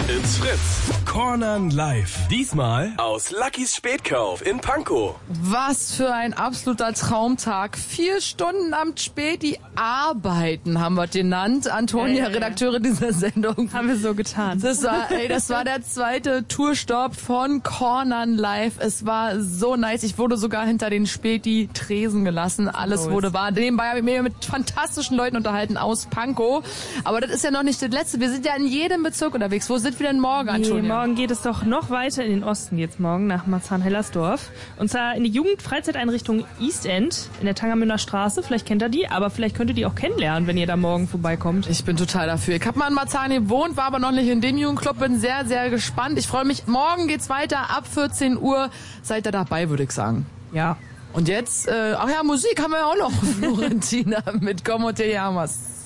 ins Fritz. Cornern live. Diesmal aus Luckys Spätkauf in Pankow. Was für ein absoluter Traumtag. 4 Stunden am Späti arbeiten, haben wir genannt. Antonia, Redakteurin dieser Sendung. Haben wir so getan. Das war der zweite Tourstopp von Cornern live. Es war so nice. Ich wurde sogar hinter den Späti-Tresen gelassen. Alles wurde wahr. Nebenbei habe ich mich mit fantastischen Leuten unterhalten aus Pankow. Aber das ist ja noch nicht das Letzte. Wir sind ja in jedem Bezirk unterwegs. Wo sind wir denn morgen, Antonia? Morgen geht es doch noch weiter in den Osten, jetzt morgen nach Marzahn-Hellersdorf. Und zwar in die Jugendfreizeiteinrichtung East End in der Tangermünder Straße. Vielleicht kennt ihr die, aber vielleicht könnt ihr die auch kennenlernen, wenn ihr da morgen vorbeikommt. Ich bin total dafür. Ich habe mal in Marzahn gewohnt, war aber noch nicht in dem Jugendclub. Bin sehr, sehr gespannt. Ich freue mich. Morgen geht's weiter ab 14 Uhr. Seid ihr dabei, würde ich sagen. Ja. Und jetzt, Musik haben wir auch noch. Florentina mit Como te llamas.